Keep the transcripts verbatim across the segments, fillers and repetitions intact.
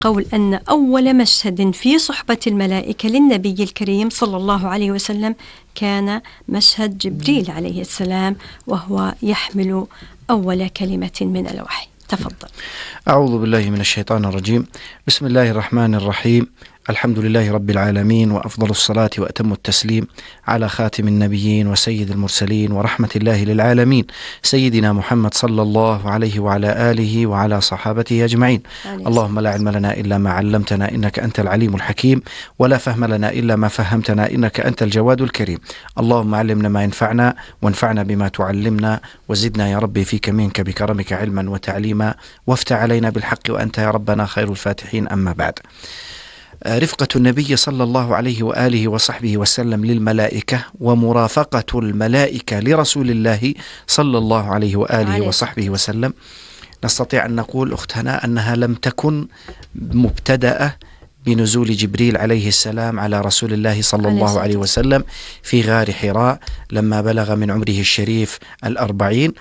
قول أن أول مشهد في صحبة الملائكة للنبي الكريم صلى الله عليه وسلم كان مشهد جبريل عليه السلام، وهو يحمل أول كلمة من الوحي. تفضل. أعوذ بالله من الشيطان الرجيم. بسم الله الرحمن الرحيم. الحمد لله رب العالمين، وأفضل الصلاة وأتم التسليم على خاتم النبيين وسيد المرسلين ورحمة الله للعالمين سيدنا محمد صلى الله عليه وعلى آله وعلى صحابته أجمعين. اللهم لا علم لنا إلا ما علمتنا إنك أنت العليم الحكيم، ولا فهم لنا إلا ما فهمتنا إنك أنت الجواد الكريم. اللهم علمنا ما ينفعنا وانفعنا بما تعلمنا، وزدنا يا ربي فيك منك بكرمك علما وتعليما، وافتح علينا بالحق وأنت يا ربنا خير الفاتحين. أما بعد، رفقة النبي صلى الله عليه وآله وصحبه وسلم للملائكة ومرافقة الملائكة لرسول الله صلى الله عليه وآله عليه. وصحبه وسلم، نستطيع أن نقول أختنا أنها لم تكن مبتدأة بنزول جبريل عليه السلام على رسول الله صلى الله عليه وسلم في غار حراء لما بلغ من عمره الشريف الأربعين،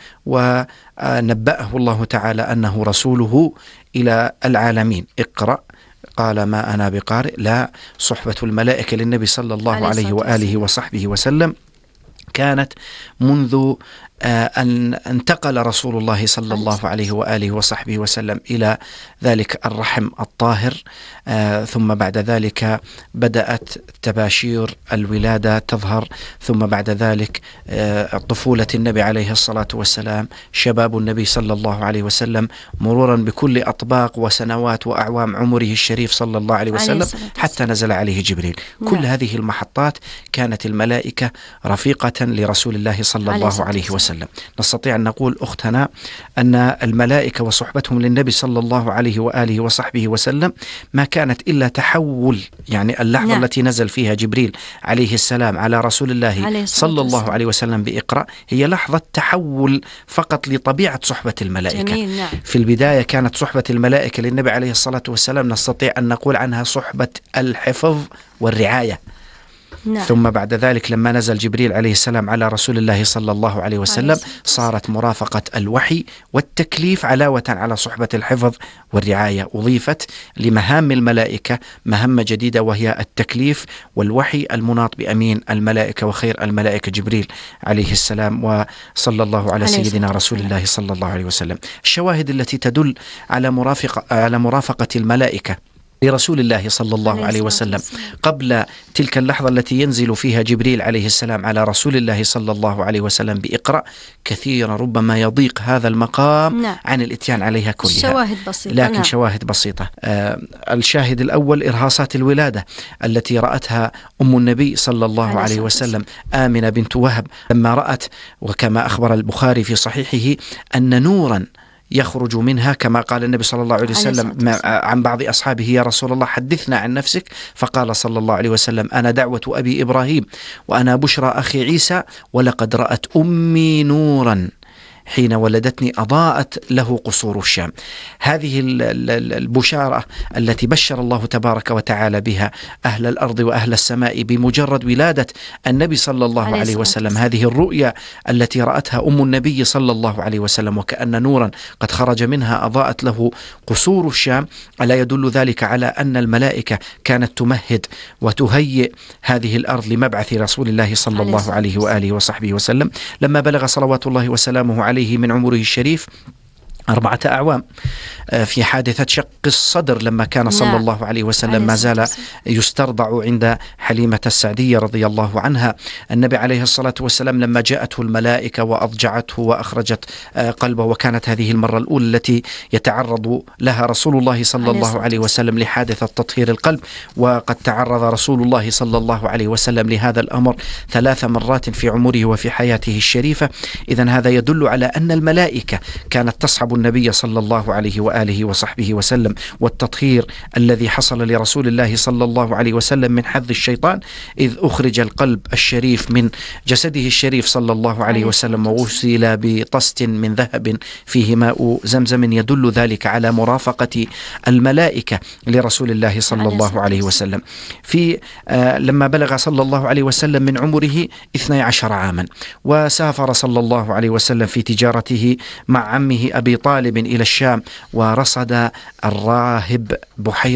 ونبأه الله تعالى أنه رسوله إلى العالمين. اقرأ قال ما أنا بقارئ. لا، صحبة الملائكة للنبي صلى الله عليه وآله وصحبه وسلم كانت منذ أن انتقل رسول الله صلى الله عليه وآله وصحبه وسلم إلى ذلك الرحم الطاهر، ثم بعد ذلك بدأت تباشير الولادة تظهر، ثم بعد ذلك طفولة النبي عليه الصلاة والسلام، شباب النبي صلى الله عليه وسلم، مرورا بكل أطباق وسنوات وأعوام عمره الشريف صلى الله عليه وسلم حتى نزل عليه جبريل. كل هذه المحطات كانت الملائكة رفيقة لرسول الله صلى الله عليه وسلم. نستطيع أن نقول أختنا أن الملائكة وصحبتهم للنبي صلى الله عليه وآله وصحبه وسلم ما كانت إلا تحول، يعني اللحظة نعم. التي نزل فيها جبريل عليه السلام على رسول الله صلى الله عليه وسلم بإقرأ هي لحظة تحول فقط لطبيعة صحبة الملائكة. جميل. نعم. في البداية كانت صحبة الملائكة للنبي عليه الصلاة والسلام نستطيع أن نقول عنها صحبة الحفظ والرعاية. نعم. ثم بعد ذلك لما نزل جبريل عليه السلام على رسول الله صلى الله عليه وسلم صارت مرافقة الوحي والتكليف علاوة على صحبة الحفظ والرعاية. أضيفت لمهام الملائكة مهمة جديدة وهي التكليف والوحي المناط بأمين الملائكة وخير الملائكة جبريل عليه السلام، وصلى الله على سيدنا رسول الله صلى الله عليه وسلم. الشواهد التي تدل على مرافقة على مرافقة الملائكة لرسول الله صلى الله عليه وسلم قبل تلك اللحظة التي ينزل فيها جبريل عليه السلام على رسول الله صلى الله عليه وسلم بإقرأ كثيرا، ربما يضيق هذا المقام نعم. عن الاتيان عليها كلها. شواهد بسيطة. لكن نعم. شواهد بسيطة. آه الشاهد الأول إرهاصات الولادة التي رأتها أم النبي صلى الله عليه, عليه وسلم آمنة بنت وهب لما رأت، وكما أخبر البخاري في صحيحه أن نورا يخرج منها، كما قال النبي صلى الله عليه وسلم عن بعض أصحابه يا رسول الله حدثنا عن نفسك، فقال صلى الله عليه وسلم أنا دعوة أبي إبراهيم وأنا بشرى أخي عيسى ولقد رأت أمي نورا حين ولدتني أضاءت له قصور الشام. هذه البشارة التي بشر الله تبارك وتعالى بها أهل الأرض وأهل السماء بمجرد ولادة النبي صلى الله عليه وسلم، هذه الرؤيا التي رأتها أم النبي صلى الله عليه وسلم وكأن نورا قد خرج منها أضاءت له قصور الشام، ألا يدل ذلك على أن الملائكة كانت تمهد وتهيئ هذه الأرض لمبعث رسول الله صلى الله عليه وآله وصحبه وسلم لما بلغ صلوات الله وسلامه عليه من عمره الشريف أربعة أعوام في حادثة شق الصدر لما كان صلى الله عليه وسلم ما زال يسترضع عند حليمة السعدية رضي الله عنها. النبي عليه الصلاة والسلام لما جاءته الملائكة وأضجعته وأخرجت قلبه، وكانت هذه المرة الأولى التي يتعرض لها رسول الله صلى الله عليه وسلم لحادثة تطهير القلب، وقد تعرض رسول الله صلى الله عليه وسلم لهذا الأمر ثلاث مرات في عمره وفي حياته الشريفة. إذن هذا يدل على أن الملائكة كانت تصحب النبي صلى الله عليه وآله وصحبه وسلم، والتطهير الذي حصل لرسول الله صلى الله عليه وسلم من حظ الشيطان إذ أخرج القلب الشريف من جسده الشريف صلى الله عليه وسلم ووصل بطست من ذهب فيه ماء زمزم، يدل ذلك على مرافقة الملائكة لرسول الله صلى الله عليه وسلم. في آه لما بلغ صلى الله عليه وسلم من عمره اثني عشر عاما، وسافر صلى الله عليه وسلم في تجارته مع عمه أبي طالب إلى الشام، ورصد الراهب بحيرة